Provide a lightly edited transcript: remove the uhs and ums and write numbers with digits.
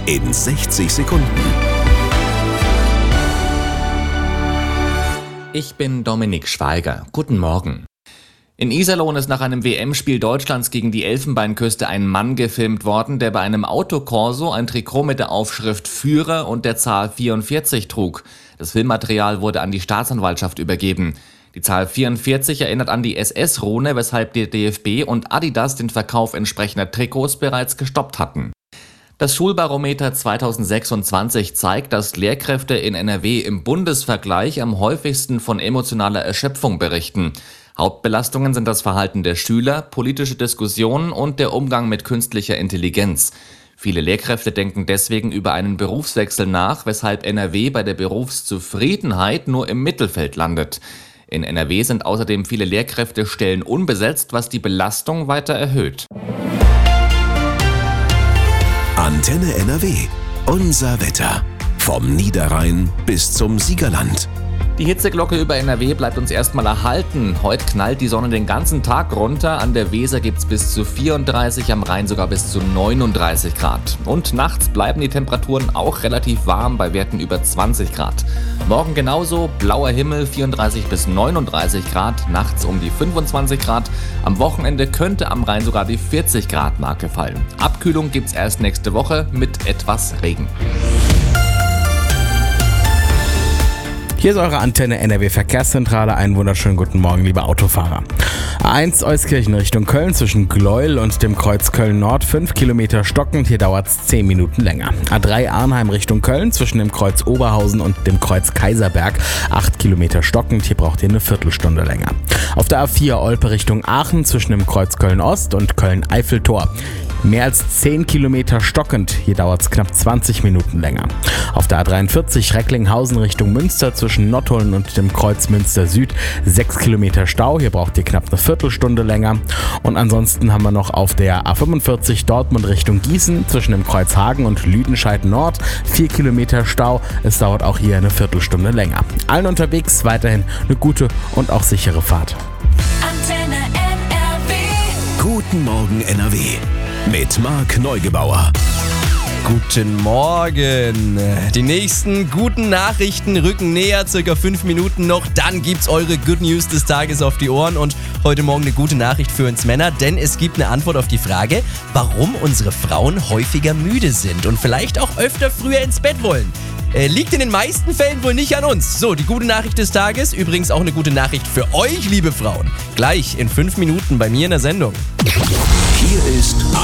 in 60 Sekunden. Ich bin Dominik Schweiger. Guten Morgen. In Iserlohn ist nach einem WM-Spiel Deutschlands gegen die Elfenbeinküste ein Mann gefilmt worden, der bei einem Autokorso ein Trikot mit der Aufschrift Führer und der Zahl 44 trug. Das Filmmaterial wurde an die Staatsanwaltschaft übergeben. Die Zahl 44 erinnert an die SS-Rune, weshalb der DFB und Adidas den Verkauf entsprechender Trikots bereits gestoppt hatten. Das Schulbarometer 2026 zeigt, dass Lehrkräfte in NRW im Bundesvergleich am häufigsten von emotionaler Erschöpfung berichten. Hauptbelastungen sind das Verhalten der Schüler, politische Diskussionen und der Umgang mit künstlicher Intelligenz. Viele Lehrkräfte denken deswegen über einen Berufswechsel nach, weshalb NRW bei der Berufszufriedenheit nur im Mittelfeld landet. In NRW sind außerdem viele Lehrkräftestellen unbesetzt, was die Belastung weiter erhöht. Antenne NRW. Unser Wetter. Vom Niederrhein bis zum Siegerland. Die Hitzeglocke über NRW bleibt uns erstmal erhalten. Heute knallt die Sonne den ganzen Tag runter. An der Weser gibt's bis zu 34, am Rhein sogar bis zu 39 Grad. Und nachts bleiben die Temperaturen auch relativ warm bei Werten über 20 Grad. Morgen genauso, blauer Himmel, 34 bis 39 Grad, nachts um die 25 Grad. Am Wochenende könnte am Rhein sogar die 40 Grad Marke fallen. Abkühlung gibt's erst nächste Woche mit etwas Regen. Hier ist eure Antenne NRW Verkehrszentrale. Einen wunderschönen guten Morgen, liebe Autofahrer. A1 Euskirchen Richtung Köln zwischen Gleuel und dem Kreuz Köln Nord 5 Kilometer stockend, hier dauert es 10 Minuten länger. A3 Arnheim Richtung Köln zwischen dem Kreuz Oberhausen und dem Kreuz Kaiserberg 8 Kilometer stockend, hier braucht ihr eine Viertelstunde länger. Auf der A4 Olpe Richtung Aachen zwischen dem Kreuz Köln Ost und Köln Eiffeltor. Mehr als 10 Kilometer stockend, hier dauert es knapp 20 Minuten länger. Auf der A43 Recklinghausen Richtung Münster zwischen Nottuln und dem Kreuz Münster Süd 6 Kilometer Stau, hier braucht ihr knapp eine Viertelstunde länger. Und ansonsten haben wir noch auf der A45 Dortmund Richtung Gießen zwischen dem Kreuz Hagen und Lüdenscheid Nord 4 Kilometer Stau, es dauert auch hier eine Viertelstunde länger. Allen unterwegs weiterhin eine gute und auch sichere Fahrt. Antenne NRW. Guten Morgen NRW. Mit Marc Neugebauer. Guten Morgen. Die nächsten guten Nachrichten rücken näher, circa 5 Minuten noch. Dann gibt's eure Good News des Tages auf die Ohren. Und heute Morgen eine gute Nachricht für uns Männer, denn es gibt eine Antwort auf die Frage, warum unsere Frauen häufiger müde sind und vielleicht auch öfter früher ins Bett wollen. Liegt in den meisten Fällen wohl nicht an uns. So, die gute Nachricht des Tages, übrigens auch eine gute Nachricht für euch, liebe Frauen. Gleich in 5 Minuten bei mir in der Sendung. Hier ist